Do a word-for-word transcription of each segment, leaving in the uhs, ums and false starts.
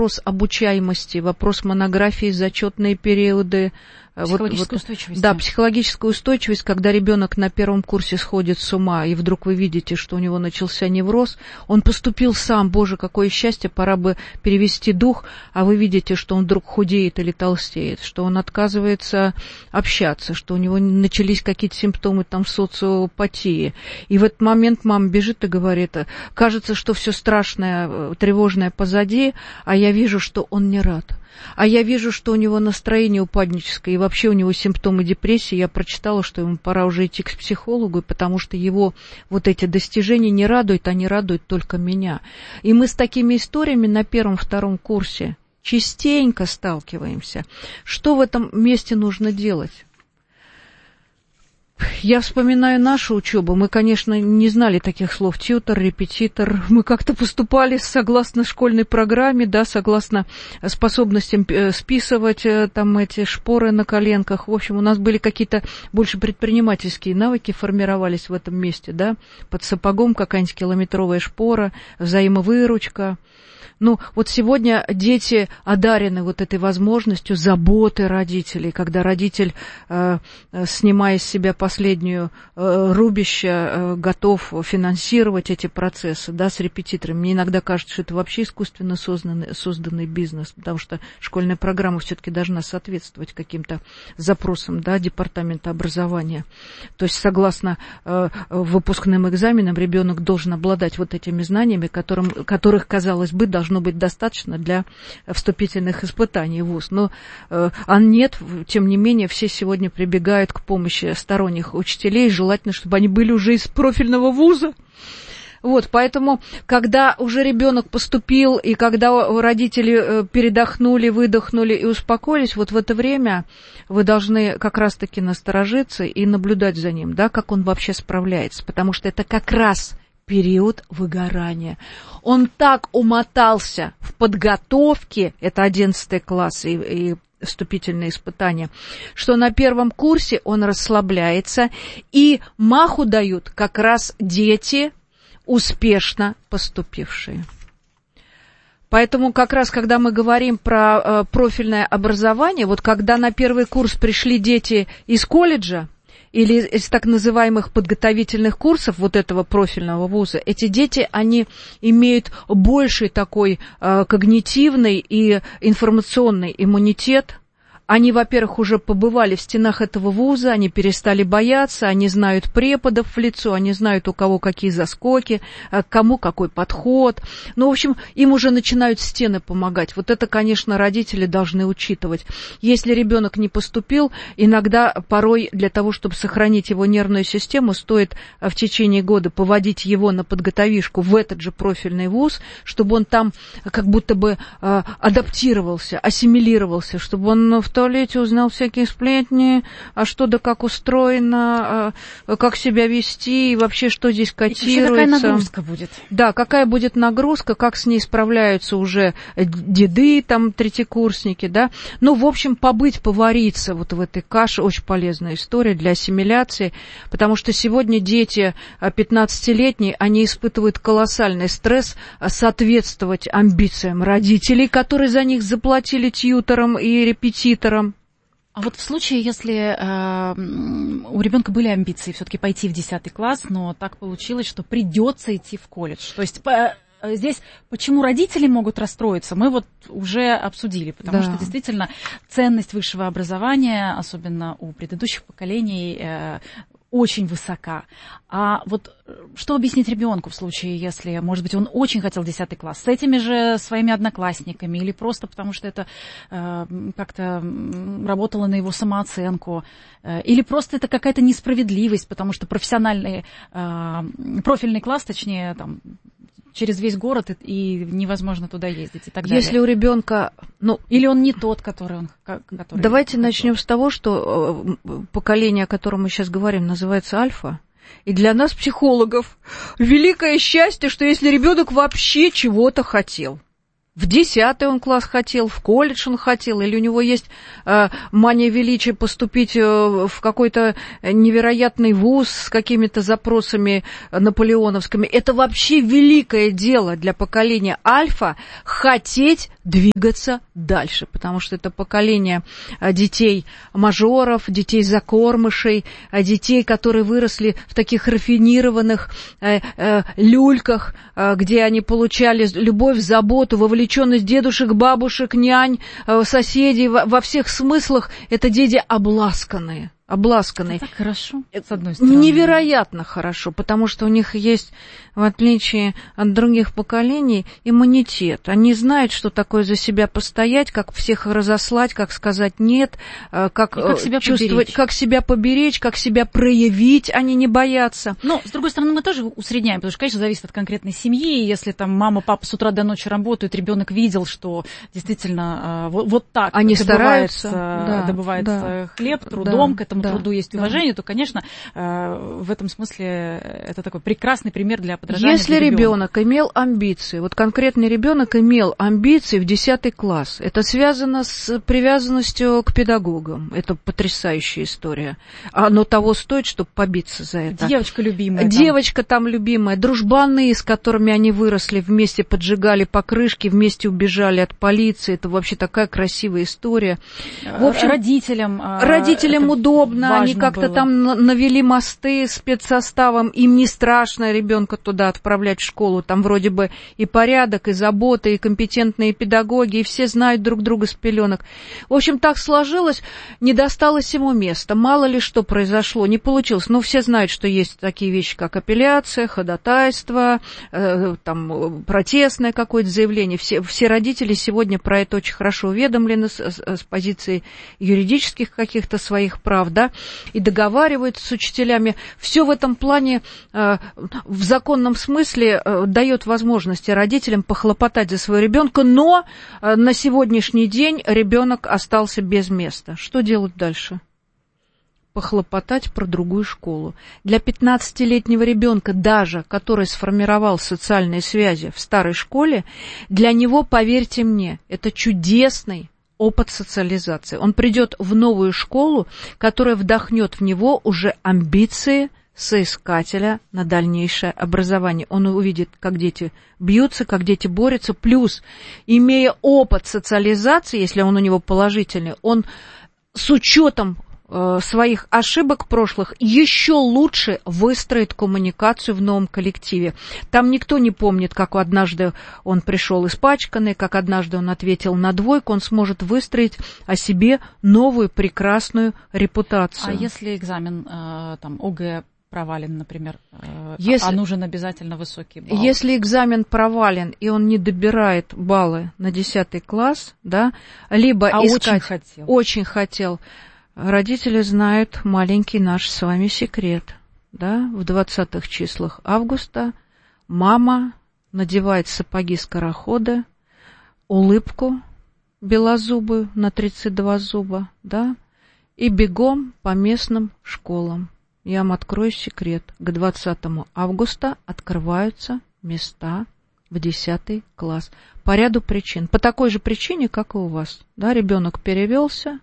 вопрос обучаемости, вопрос монографии, зачетные периоды. Психологическая вот, устойчивость. Да, психологическая устойчивость, когда ребенок на первом курсе сходит с ума, и вдруг вы видите, что у него начался невроз, он поступил сам, боже, какое счастье, пора бы перевести дух, а вы видите, что он вдруг худеет или толстеет, что он отказывается общаться, что у него начались какие-то симптомы там социопатии. И в этот момент мама бежит и говорит, кажется, что все страшное, тревожное позади, а я вижу, что он не рад. А я вижу, что у него настроение упадническое, и вообще у него симптомы депрессии. Я прочитала, что ему пора уже идти к психологу, потому что его вот эти достижения не радуют, они радуют только меня. И мы с такими историями на первом-втором курсе частенько сталкиваемся. Что в этом месте нужно делать? Я вспоминаю нашу учебу. Мы, конечно, не знали таких слов тьютор, репетитор. Мы как-то поступали согласно школьной программе, да, согласно способностям списывать там эти шпоры на коленках. В общем, у нас были какие-то больше предпринимательские навыки, формировались в этом месте, да. Под сапогом какая-нибудь километровая шпора, взаимовыручка. Ну, вот сегодня дети одарены вот этой возможностью заботы родителей, когда родитель, э, снимая с себя последнюю э, рубище, э, готов финансировать эти процессы, да, с репетиторами. Мне иногда кажется, что это вообще искусственно созданный, созданный бизнес, потому что школьная программа все-таки должна соответствовать каким-то запросам, да, департамента образования. То есть, согласно э, выпускным экзаменам, ребенок должен обладать вот этими знаниями, которым, которых, казалось бы, должно должно быть достаточно для вступительных испытаний в вуз. Но э, а нет, тем не менее, все сегодня прибегают к помощи сторонних учителей, желательно, чтобы они были уже из профильного вуза. Вот, поэтому, когда уже ребенок поступил, и когда родители передохнули, выдохнули и успокоились, вот в это время вы должны как раз-таки насторожиться и наблюдать за ним, да, как он вообще справляется, потому что это как раз период выгорания. Он так умотался в подготовке, это одиннадцатый класс и, и вступительные испытания, что на первом курсе он расслабляется, и маху дают как раз дети, успешно поступившие. Поэтому как раз, когда мы говорим про э, профильное образование, вот когда на первый курс пришли дети из колледжа, или из так называемых подготовительных курсов вот этого профильного вуза, эти дети, они имеют больший такой э, когнитивный и информационный иммунитет. Они, во-первых, уже побывали в стенах этого вуза, они перестали бояться, они знают преподов в лицо, они знают, у кого какие заскоки, к кому какой подход. Ну, в общем, им уже начинают стены помогать. Вот это, конечно, родители должны учитывать. Если ребенок не поступил, иногда порой для того, чтобы сохранить его нервную систему, стоит в течение года поводить его на подготовишку в этот же профильный вуз, чтобы он там как будто бы э, адаптировался, ассимилировался, чтобы он в туалете узнал всякие сплетни, а что да как устроено, а, как себя вести, и вообще что здесь котируется. Какая нагрузка будет. Да, какая будет нагрузка, как с ней справляются уже деды, там, третьекурсники, да. Ну, в общем, побыть, повариться вот в этой каше, очень полезная история для ассимиляции, потому что сегодня дети пятнадцатилетние, они испытывают колоссальный стресс соответствовать амбициям родителей, которые за них заплатили тьютором и репетитором. А вот в случае, если э, у ребенка были амбиции все-таки пойти в десятый класс, но так получилось, что придется идти в колледж. То есть по, здесь почему родители могут расстроиться, мы вот уже обсудили, потому да. что действительно ценность высшего образования, особенно у предыдущих поколений, э, очень высока. А вот что объяснить ребенку в случае, если, может быть, он очень хотел десятый класс, с этими же своими одноклассниками, или просто потому что это э, как-то работало на его самооценку, э, или просто это какая-то несправедливость, потому что профессиональный, э, профильный класс, точнее, там, через весь город, и невозможно туда ездить и так далее. Если у ребенка, ну, или он не тот, который он... Который давайте начнем с того, что поколение, о котором мы сейчас говорим, называется альфа. И для нас, психологов, великое счастье, что если ребенок вообще чего-то хотел. В десятый он класс хотел, в колледж он хотел, или у него есть э, мания величия поступить э, в какой-то невероятный вуз с какими-то запросами наполеоновскими. Это вообще великое дело для поколения альфа хотеть двигаться дальше, потому что это поколение детей-мажоров, детей-закормышей, детей, которые выросли в таких рафинированных э, э, люльках, э, где они получали любовь, заботу, вовлеченность, дедушек, бабушек, нянь, соседей, во всех смыслах. Это дети обласканные. обласканные. Это так хорошо, с одной стороны. Невероятно хорошо, потому что у них есть, в отличие от других поколений, иммунитет. Они знают, что такое за себя постоять, как всех разослать, как сказать нет, как, как себя чувствовать, поберечь. как себя поберечь, как себя проявить, они не боятся. Но, с другой стороны, мы тоже усредняем, потому что, конечно, зависит от конкретной семьи. Если там мама, папа с утра до ночи работают, ребенок видел, что действительно вот, вот так они добывается, стараются, да, добывается да, хлеб трудом, да, к этому да, труду есть да. уважение, то, конечно, в этом смысле это такой прекрасный пример для подражания. Если ребенок имел амбиции, вот конкретный ребенок имел амбиции в десятый класс, это связано с привязанностью к педагогам. Это потрясающая история. Оно того стоит, чтобы побиться за это. Девочка любимая. Девочка там, там любимая. Дружбаны, с которыми они выросли, вместе поджигали покрышки, вместе убежали от полиции. Это вообще такая красивая история. В общем, родителям, родителям удобно. Они как-то было. там навели мосты спецсоставом. Им не страшно ребенка туда отправлять в школу. Там вроде бы и порядок, и забота, и компетентные педагоги, и все знают друг друга с пеленок. В общем, так сложилось, не досталось ему места. Мало ли что произошло, не получилось. Но все знают, что есть такие вещи, как апелляция, ходатайство, э, там, протестное какое-то заявление. Все, все родители сегодня про это очень хорошо уведомлены с, с, с позиции юридических каких-то своих прав, да, и договариваются с учителями. Все в этом плане э, в законном смысле э, дает возможности родителям похлопотать за своего ребенка, но э, на сегодняшний день ребенок остался без места. Что делать дальше? Похлопотать про другую школу. Для пятнадцатилетнего ребенка, даже который сформировал социальные связи в старой школе, для него, поверьте мне, это чудесный опыт социализации. Он придет в новую школу, которая вдохнет в него уже амбиции соискателя на дальнейшее образование. Он увидит, как дети бьются, как дети борются, плюс, имея опыт социализации, если он у него положительный, он с учетом своих ошибок прошлых еще лучше выстроит коммуникацию в новом коллективе. Там никто не помнит, как однажды он пришел испачканный, как однажды он ответил на двойку, он сможет выстроить о себе новую прекрасную репутацию. А если экзамен там ОГЭ провален, например, если, а нужен обязательно высокий балл? Если экзамен провален, и он не добирает баллы на десятый класс, да, либо а искать... очень хотел. Очень хотел. Родители знают маленький наш с вами секрет, да, в двадцатых числах августа мама надевает сапоги скорохода, улыбку белозубую на тридцать два зуба, да, и бегом по местным школам. Я вам открою секрет. К двадцатому августа открываются места в десятый класс. По ряду причин. По такой же причине, как и у вас. Да, ребенок перевелся.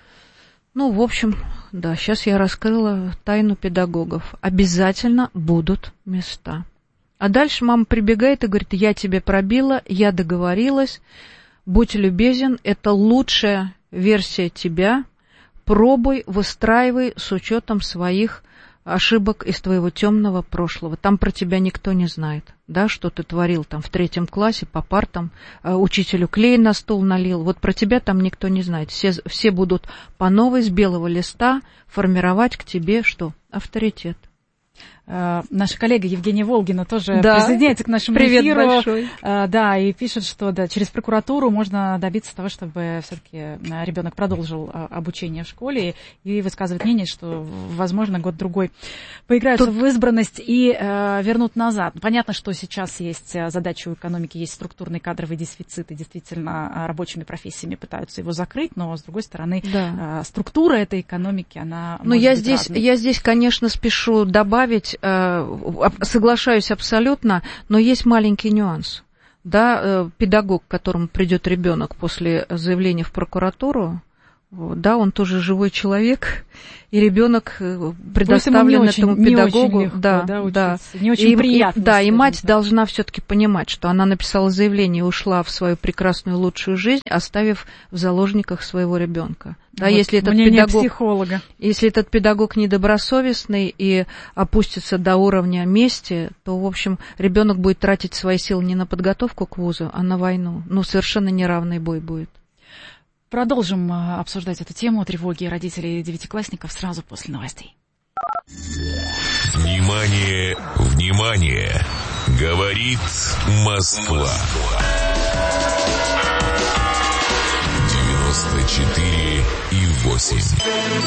Ну, в общем, да, сейчас я раскрыла тайну педагогов. Обязательно будут места. А дальше мама прибегает и говорит: я тебе пробила, я договорилась, будь любезен, это лучшая версия тебя, пробуй, выстраивай с учетом своих ошибок из твоего темного прошлого. Там про тебя никто не знает, да, что ты творил там в третьем классе по партам, э, учителю клей на стол налил. Вот про тебя там никто не знает. Все, все будут по новой с белого листа формировать к тебе что? Авторитет. Uh, наша коллега Евгения Волгина тоже да. присоединяется к нашему Привет эфиру. большой. Uh, да, и пишет, что да, через прокуратуру можно добиться того, чтобы все-таки ребенок продолжил uh, обучение в школе, и высказывает мнение, что, возможно, год-другой поиграются Тут... в избранность и uh, вернут назад. Понятно, что сейчас есть задача у экономики, есть структурный кадровый дефицит, и действительно рабочими профессиями пытаются его закрыть, но, с другой стороны, да. uh, структура этой экономики, она Но может я быть здесь, разной. я здесь, конечно, спешу добавить, соглашаюсь абсолютно, но есть маленький нюанс. да, педагог, к которому придет ребенок после заявления в прокуратуру, да, он тоже живой человек, и ребенок предоставлен ему этому очень, педагогу, легко, да, да, да, не очень и, приятно. И, да, и мать так. должна все-таки понимать, что она написала заявление и ушла в свою прекрасную лучшую жизнь, оставив в заложниках своего ребенка. Да, вот если этот педагог, психолога. Если этот педагог недобросовестный и опустится до уровня мести, то, в общем, ребенок будет тратить свои силы не на подготовку к вузу, а на войну. Ну, совершенно неравный бой будет. Продолжим обсуждать эту тему тревоги родителей девятиклассников сразу после новостей. Внимание, внимание! Говорит Москва. девяносто четыре и восемь.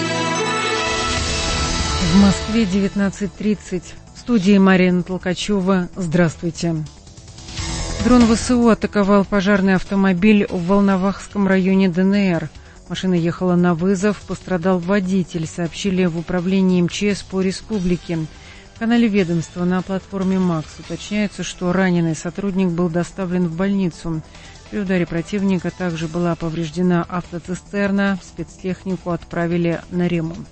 В Москве девятнадцать тридцать. В студии Марина Толкачева. Здравствуйте. Дрон ВСУ атаковал пожарный автомобиль в Волновахском районе ДНР. Машина ехала на вызов, пострадал водитель, сообщили в управлении МЧС по республике. В канале ведомства на платформе МАКС уточняется, что раненый сотрудник был доставлен в больницу. При ударе противника также была повреждена автоцистерна, спецтехнику отправили на ремонт.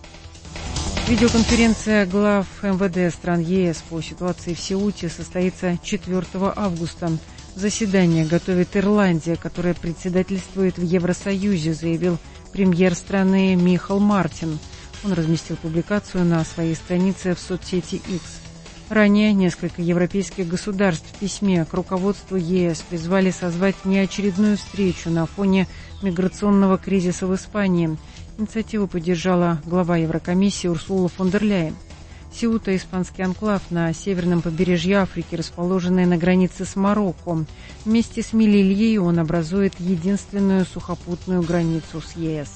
Видеоконференция глав МВД стран ЕС по ситуации в Сеуте состоится четвёртого августа. Заседание готовит Ирландия, которая председательствует в Евросоюзе, заявил премьер страны Михал Мартин. Он разместил публикацию на своей странице в соцсети X. Ранее несколько европейских государств в письме к руководству ЕС призвали созвать неочередную встречу на фоне миграционного кризиса в Испании. Инициативу поддержала глава Еврокомиссии Урсула фон дер Ляйен. Сеута – испанский анклав на северном побережье Африки, расположенный на границе с Марокко. Вместе с Мелильей он образует единственную сухопутную границу с ЕС.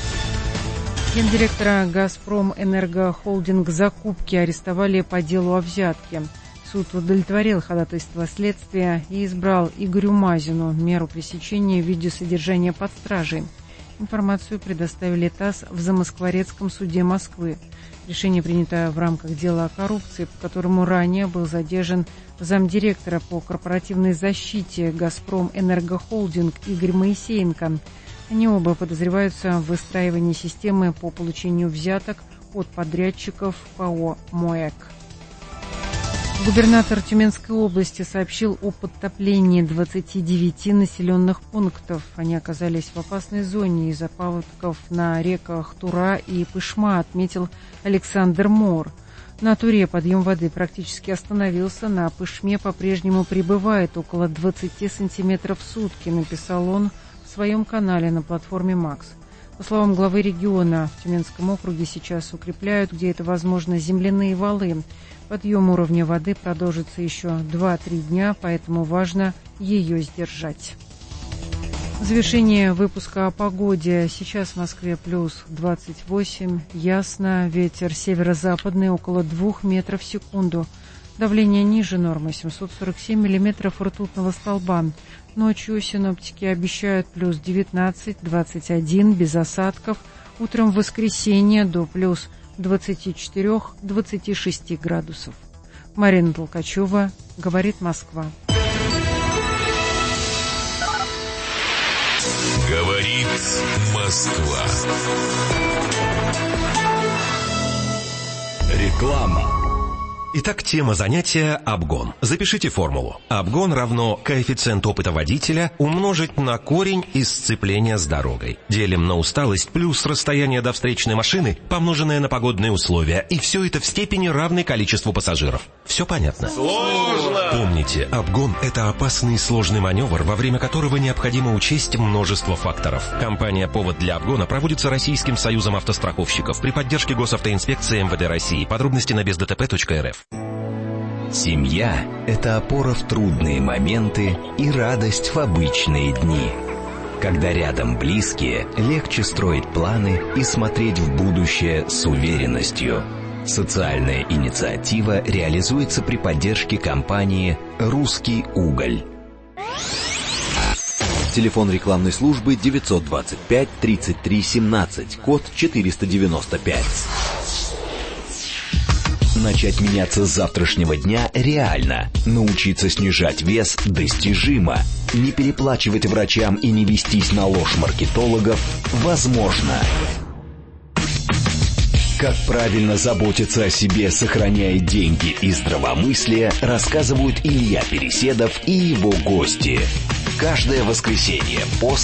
Гендиректора «Газпром Энергохолдинг» закупки арестовали по делу о взятке. Суд удовлетворил ходатайство следствия и избрал Игорю Мазину меру пресечения в виде содержания под стражей. Информацию предоставили ТАСС в Замоскворецком суде Москвы. Решение принято в рамках дела о коррупции, по которому ранее был задержан замдиректора по корпоративной защите «Газпром Энергохолдинг» Игорь Моисеенко. Они оба подозреваются в выстраивании системы по получению взяток от подрядчиков ПАО «МОЭК». Губернатор Тюменской области сообщил о подтоплении двадцати девяти населенных пунктов. Они оказались в опасной зоне из-за паводков на реках Тура и Пышма, отметил Александр Мор. На Туре подъем воды практически остановился, на Пышме по-прежнему прибывает около двадцати сантиметров в сутки, написал он в своем канале на платформе МАКС. По словам главы региона, в Тюменском округе сейчас укрепляют, где это возможно, земляные валы. Подъем уровня воды продолжится еще два-три дня, поэтому важно ее сдержать. Завершение выпуска о погоде. Сейчас в Москве плюс двадцать восемь, ясно, ветер северо-западный около двух метров в секунду. Давление ниже нормы семьсот сорок семь миллиметров ртутного столба. Ночью синоптики обещают плюс девятнадцать двадцать один без осадков. Утром в воскресенье до плюс двадцать четыре двадцать шесть градусов. Марина Толкачева, говорит Москва. Говорит Москва. Реклама. Итак, тема занятия – обгон. Запишите формулу. Обгон равно коэффициент опыта водителя умножить на корень из сцепления с дорогой. Делим на усталость плюс расстояние до встречной машины, помноженное на погодные условия. И все это в степени равной количеству пассажиров. Все понятно? Сложно! Помните, обгон – это опасный и сложный маневр, во время которого необходимо учесть множество факторов. Компания «Повод для обгона» проводится Российским союзом автостраховщиков при поддержке госавтоинспекции МВД России. Подробности на без дэ тэ пэ точка эр эф. Семья – это опора в трудные моменты и радость в обычные дни. Когда рядом близкие, легче строить планы и смотреть в будущее с уверенностью. Социальная инициатива реализуется при поддержке компании «Русский уголь». Телефон рекламной службы девятьсот двадцать пять тридцать три семнадцать, код четыреста девяносто пять. Начать меняться с завтрашнего дня реально. Научиться снижать вес достижимо. Не переплачивать врачам и не вестись на ложь маркетологов возможно. Как правильно заботиться о себе, сохраняя деньги и здравомыслие, рассказывают Илья Переседов и его гости. Каждое воскресенье после